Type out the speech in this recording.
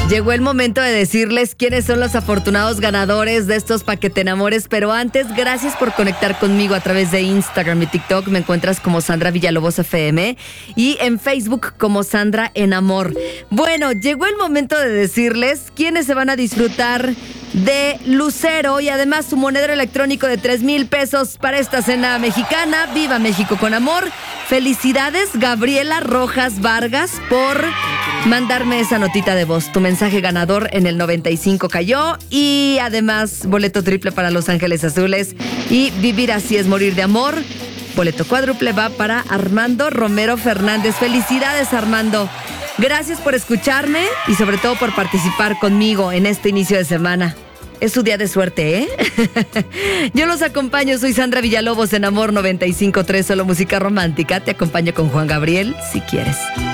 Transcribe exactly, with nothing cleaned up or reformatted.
Llegó el momento de decirles quiénes son los afortunados ganadores de estos paquete enamores, pero antes, gracias por conectar conmigo a través de Instagram y TikTok. Me encuentras como Sandra Villalobos F M y en Facebook como Sandra en Amor. Bueno, llegó el momento de decirles quiénes se van a disfrutar de Lucero y además su monedero electrónico de tres mil pesos para esta cena mexicana. ¡Viva México con amor! Felicidades, Gabriela Rojas Vargas, por mandarme esa notita de voz. Tu mensaje ganador en el noventa y cinco cayó y además boleto triple para Los Ángeles Azules y Vivir así es morir de amor. Boleto cuádruple va para Armando Romero Fernández. Felicidades, Armando. Gracias por escucharme y sobre todo por participar conmigo en este inicio de semana. Es su día de suerte, ¿eh? Yo los acompaño, soy Sandra Villalobos en Amor noventa y cinco punto tres, solo música romántica. Te acompaño con Juan Gabriel, si quieres.